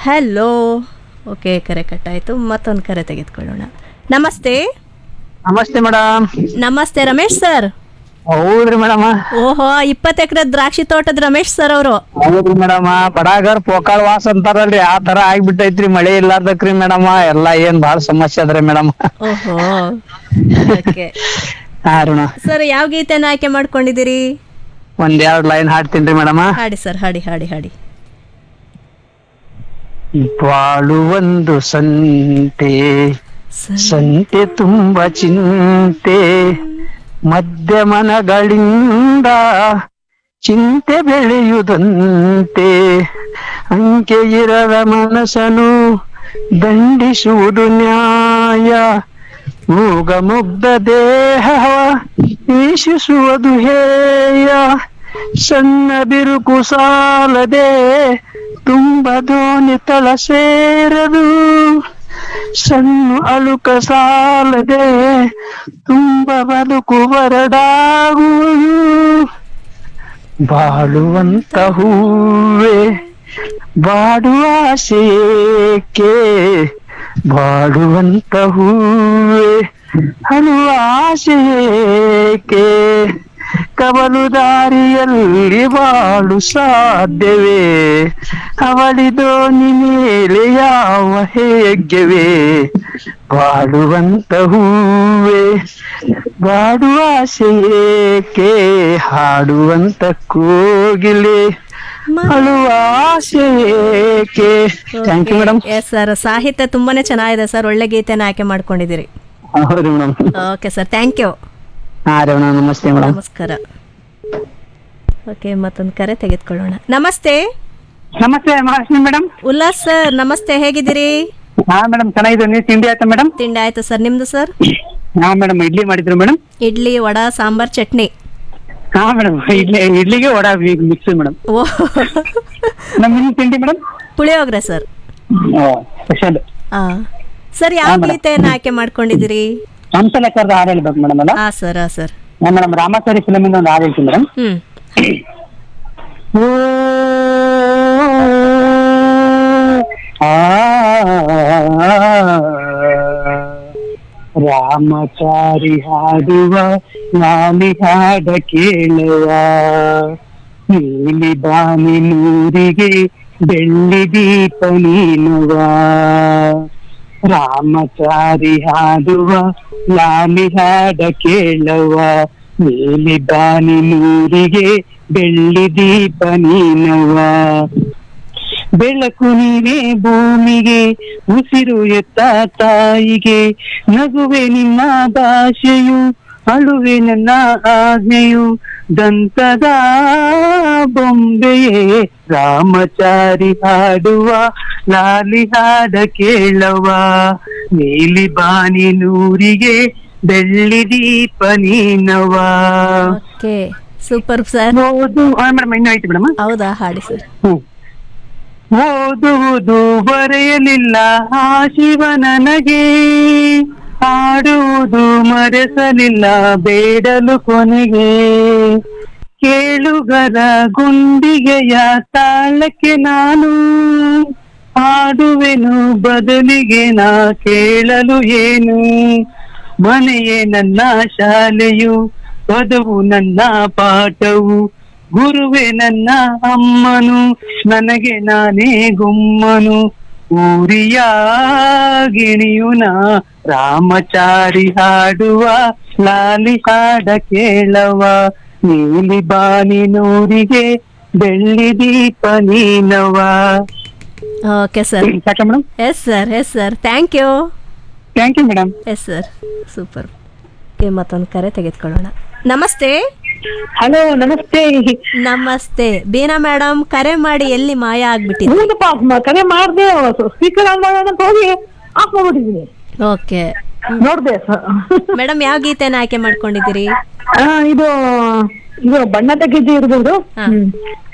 Hello. Okay, ಕರೆ ಕಟ್ಟಾಯಿತು. ಮತ್ತೊಂದು ಕರೆ ತೆಗೆದುಕೊಳ್ಳೋಣ. ನಮಸ್ತೆ. ನಮಸ್ತೆ ಮೇಡಮ್. ನಮಸ್ತೆ ರಮೇಶ್ ಸರ್. ಹೌದ್ರಿ ಮೇಡಮ್. ಓಹೋ, 20 ಎಕರೆ ದ್ರಾಕ್ಷಿ ತೋಟದ ರಮೇಶ್ ಸರ್ ಅವರು. ಹೌದ್ರಿ ಮೇಡಮ್, ಬಡಾಗರ್ ಪೋಕಾಳ್ ವಾಸ ಅಂತಾರಲ್ರಿ ಆ ತರ ಆಗ್ಬಿಟ್ಟೈತ್ರಿ. ಮಳೆ ಇಲ್ಲಾರ್ದಕ್ರಿ ಮೇಡಮ್, ಎಲ್ಲಾ ಏನ್ ಬಾಳ ಸಮಸ್ಯೆ ಅದ್ರಿ ಮೇಡಮ್. ಓಹೋ, ಓಕೆ. ಹಾ ರೀ ಮೇಡಮ್. ಸರ್, ಯಾವ ಗೀತೆನ ಆಯ್ಕೆ ಮಾಡ್ಕೊಂಡಿದ್ದೀರಿ? ಒಂದೆರಡು ಲೈನ್ ಹಾಡ್ತೀನಿ ಮೇಡಮ್. ಹಾಡಿ ಸರ್, ಹಾಡಿ ಹಾಡಿ ಹಾಡಿ. ಬಾಳು ಒಂದು ಸಂತೆ, ಸಂತೆ ತುಂಬ ಚಿಂತೆ, ಮಧ್ಯಮನಗಳಿಂದ ಚಿಂತೆ ಬೆಳೆಯುವುದಂತೆ, ಅಂಕೆ ಇರದ ಮನಸ್ಸನು ದಂಡಿಸುವುದು ನ್ಯಾಯ, ಮೂಗ ಮುಗ್ಧ ದೇಹ ಈಶಿಸುವುದು ಹೇಯ, ಸಣ್ಣ ಬಿರುಕು ಸಾಲದೆ ತುಂಬ ದೋಣಿ ತಳ ಸೇರದು, ಸಣ್ಣ ಅಳುಕ ಸಾಲದೆ ತುಂಬ ಬದುಕು ಬರಡಾಗುವುದು, ಬಾಳುವಂತ ಹೂವೆ ಬಾಡುವ ಆಸೆಯೇಕೆ, ಬಾಡುವಂತ ಹೂವೆ ಹಳುವ ಆಸೆಯೇಕೆ, ಕವಲು ದಾರಿಯಲ್ಲಿ ಬಾಳು ಸಾಧ್ಯವೇ, ಅವಳಿ ದೋಣಿ ಮೇಲೆ ಯಾವ ಹೇಗ್ಯವೇ, ಬಾಳುವಂತ ಹೂವೆ ಬಾಡುವ ಆಸೆಯೇಕೆ, ಹಾಡುವಂತ ಕೋಗಿಲೆ ಅಳುವ ಆಸೆಯೇಕೆ. Thank you madam. Yes sir, ಸಾಹಿತ್ಯ ತುಂಬಾನೇ ಚೆನ್ನಾಗಿದೆ ಸರ್. ಒಳ್ಳೆ ಗೀತೆನ ಆಯ್ಕೆ ಮಾಡ್ಕೊಂಡಿದ್ದೀರಿ. ಹೌದು madam. Okay sir, thank you. ಹಾ ರೀ ಮೇಡಮ್, ನಮಸ್ತೆ ಮೇಡಮ್. ನಮಸ್ಕಾರ. ಓಕೆ, ಮತ್ತೊಂದು ಕರೆ ತೆಗೆದುಕೊಳ್ಳೋಣ. ನಮಸ್ತೆ. ನಮಸ್ತೆ ಮಹಾಲಕ್ಷ್ಮಿ ಮೇಡಮ್. ಉಲ್ಲಾಸ್ ಸರ್, ನಮಸ್ತೆ, ಹೇಗಿದ್ದೀರಿ? ಹಾ ಮೇಡಮ್, ಚೆನ್ನಾಗಿದೆ. ನೀವು ತಿಂಡಿ ಆಯ್ತಾ ಮೇಡಮ್? ತಿಂಡಿ ಆಯ್ತು ಸರ್, ನಿಮ್ದು ಸರ್? ಹಾ ಮೇಡಮ್, ಇಡ್ಲಿ ಮಾಡಿದ್ರು ಮೇಡಮ್. ಇಡ್ಲಿ, ವಡಾ, ಸಾಂಬಾರ್, ಚಟ್ನಿ. ಹಾ ಮೇಡಮ್, ಇಡ್ಲಿಗೆ ವಡಾ ಮಿಕ್ಸ್ ಮೇಡಮ್. ಓ, ನಿಮ್ ತಿಂಡಿ madam? Puliyogare sir. Special. Sir, ಯಾವ ಗೀತೆಯನ್ನು ಆಯ್ಕೆ ಮಾಡ್ಕೊಂಡಿದ್ದೀರಿ? ಹಂಸಲೇಖರದ ಹಾಡು ಹೇಳ್ಬೇಕು ಮೇಡಮ್ ಅಲ್ಲ? ಹಾ ಸರ್, ಹಾ ಸರ್. ಮೇಡಮ್, ರಾಮಾಚಾರಿ ಫಿಲಮ್ ಇಂದ ಒಂದು ಹಾಡು ಹೇಳ್ತೀನಿ ಮೇಡಮ್. ರಾಮಚಾರಿ ಹಾಡುವ ನಾಲಿ ಹಾಡ ಕೇಳುವ, ನೀಲಿ ಬಾನಿ ನೂರಿಗೆ ಬೆಳ್ಳಿ ದೀಪ ನೀನುವ, ರಾಮಚಾರಿ ಹಾಡುವ ಲಾಲಿ ಹಾಡ ಕೇಳುವ, ನೀಲಿ ಬಾನಿ ನೂರಿಗೆ ಬೆಳ್ಳಿ ದೀಪ ನೀನುವ, ಬೆಳಕು ನೀನೇ ಭೂಮಿಗೆ ಉಸಿರು ಎತ್ತ ತಾಯಿಗೆ, ನಗುವೆ ನಿನ್ನ ಭಾಷೆಯು ಅಳುವೆ ನನ್ನ ಆಜ್ಞೆಯು, ದಂತದ ಬೊಂಬೆಯೇ ರಾಮಚಾರಿ ಹಾಡುವ ಲಾಲಿ ಹಾಡ ಕೇಳವ, ನೀಲಿ ಬಾನಿ ನೂರಿಗೆ ಬೆಳ್ಳಿ ದೀಪ ನೀನವ. Okay, super sir. ಓದು ಮೇಡಮ್, ಇನ್ನೂ ಐತಿ ಮೇಡಮ್. ಹೌದಾ, ಹಾಡಿ ಸರ್. ಓದುವುದು ಬರೆಯಲಿಲ್ಲ ಆ ಶಿವ ನನಗೆ, ಆಡುವುದು ಮರೆಸಲಿಲ್ಲ ಬೇಡಲು ಕೊನೆಗೆ, ಕೇಳುಗರ ಗುಂಡಿಗೆಯ ತಾಳಕ್ಕೆ ನಾನು ಹಾಡುವೆನು ಬದಲಿಗೆ ನಾ ಕೇಳಲು ಏನು, ಮನೆಯೇ ನನ್ನ ಶಾಲೆಯು ಪದವು ನನ್ನ ಪಾಠವು, ಗುರುವೇ ನನ್ನ ಅಮ್ಮನು ನನಗೆ ನಾನೇ ಗುಮ್ಮನು, ಊರಿಯ ಗಿಣಿಯು ನಾ ರಾಮಚಾರಿ ಹಾಡುವ ಲಾಲಿ ಹಾಡ ಕೇಳವ, ನೀಲಿ ಬಾನಿ ನೂರಿಗೆ ಬೆಳ್ಳಿ ದೀಪ ನೀನವ. Okay sir. ಸಾಕಾ madam? Yes sir, yes sir, thank you. Thank you madam. Yes sir, super. Okay, ಮತ್ತೊಂದು ಕರೆ ತೆಗೆದುಕೊಳ್ಳೋಣ. ನಮಸ್ತೆ. ಹಲೋ, ನಮಸ್ತೆ. ನಮಸ್ತೆ ಬೀನಾ ಮೇಡಮ್, ಕರೆ ಮಾಡಿ ಎಲ್ಲಿ ಮಾಯ ಆಗ್ಬಿಟ್ಟಿದೆ? ಕರೆ ಮಾಡ್ದೆ, ಸ್ಪೀಕರ್ ಆನ್ ಮಾಡೋಣ ಅಂತ ಹೋಗಿ ಆಫ್ ಮಾಡ್ಬಿಟ್ಟಿದ್ದೀನಿ. ಓಕೆ ನೋಡ್ದೆ. ಮೇಡಮ್, ಯಾವ ಗೀತೆನ ಆಯ್ಕೆ ಮಾಡ್ಕೊಂಡಿದ್ದೀರಿ? ಇದು ಇದು ಬಣ್ಣ ತೆಗೆದು ಇರ್ಬೋದು.